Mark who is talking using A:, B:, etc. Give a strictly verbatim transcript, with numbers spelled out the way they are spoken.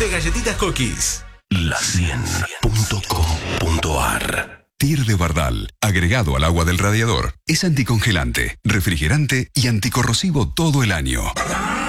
A: de galletitas Cookies.
B: La cien punto com punto ar. Tir de Bardal, agregado al agua del radiador. Es anticongelante, refrigerante y anticorrosivo todo el año.